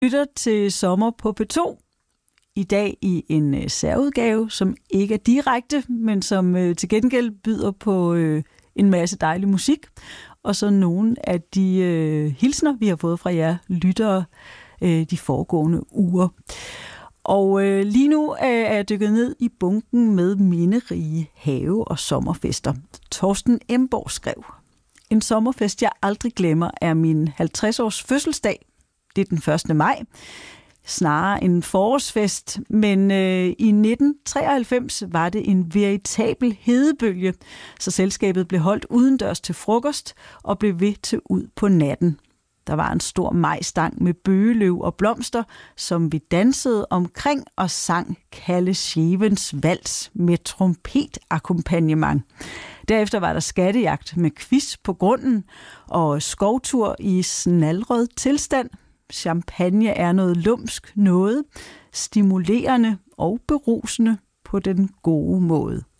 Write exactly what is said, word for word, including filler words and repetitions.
Lytter til Sommer på P to. I dag i en særudgave, som ikke er direkte, men som øh, til gengæld byder på øh, en masse dejlig musik. Og så nogle af de øh, hilsner, vi har fået fra jer lyttere øh, de foregående uger. Og øh, lige nu øh, er jeg dykket ned i bunken med minderige have- og sommerfester. Torsten Emborg skrev: En sommerfest, jeg aldrig glemmer, er min halvtreds-års fødselsdag. Det er den første maj. Snarere en forårsfest, men øh, i nitten treoghalvfems var det en veritabel hedebølge, så selskabet blev holdt udendørs til frokost og blev ved til ud på natten. Der var en stor majstang med bøgeløv og blomster, som vi dansede omkring og sang Kalle Schevens vals med trompetakkompagnement. Derefter var der skattejagt med quiz på grunden og skovtur i snalrød tilstand. Champagne er noget lumsk noget, stimulerende og berusende på den gode måde.